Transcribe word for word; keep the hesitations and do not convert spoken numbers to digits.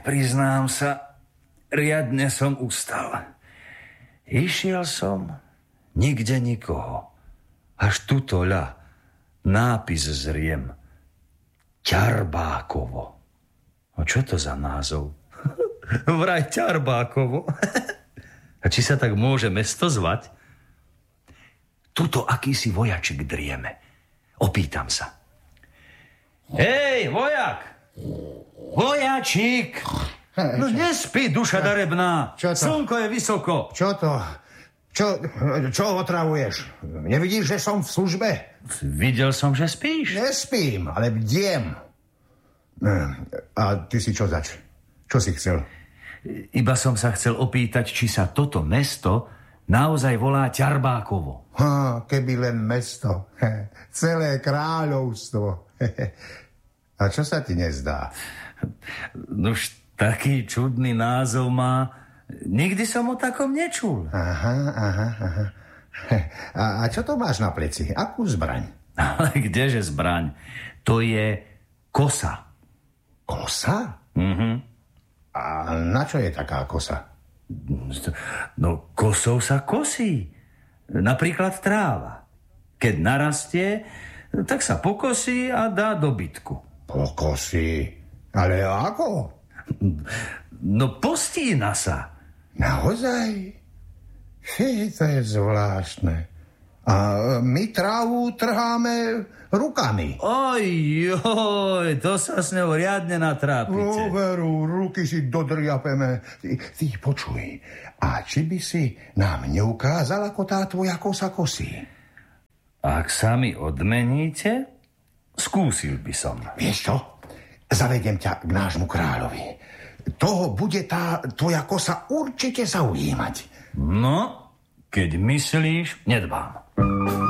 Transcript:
priznám sa, riadne som ustal. Išiel som, nikde nikoho. Až tuto ľa, nápis zriem. Ťarbákovo. No čo to za názov? Vraj Ťarbákovo. A či sa tak môže mesto zvať? Tuto akýsi vojačik drieme. Opýtam sa. Hej, vojak! Vojačik! No nespí, duša darebná. Čo to? Slnko je vysoko. Čo to? Čo, čo otravuješ? Nevidíš, že som v službe? Videl som, že spíš. Nespím, ale bdiem. A ty si čo zač? Čo si chcel? Iba som sa chcel opýtať, či sa toto mesto naozaj volá Ťarbákovo. Ha, keby len mesto. Celé kráľovstvo. A čo sa ti nezdá? Nož taký čudný názov má. Nikdy som o takom nečul. Aha, aha, aha. A, a čo to máš na pleci? Akú zbraň? Ale kdeže zbraň? To je kosa. Kosa? Mhm. A na čo je taká kosa? No kosou sa kosí. Napríklad tráva. Keď narastie, tak sa pokosí a dá do bytku. Pokosí? Ale ako? No postína sa. Naozaj? Fí, to je zvláštne. A my trávu trháme rukami. Oj, joj, to sa s ňou riadne natrápite. No veru, ruky si dodriapeme. Ty, ty počuj, a či by si nám neukázal, ako tá tvoja kosa kosí? Ak sa mi odmeníte, skúsil by som. Vieš čo? Zavediem ťa k nášmu kráľovi. Toho bude tá tvoja kosa určite zaujímať. No, keď myslíš, nedbám.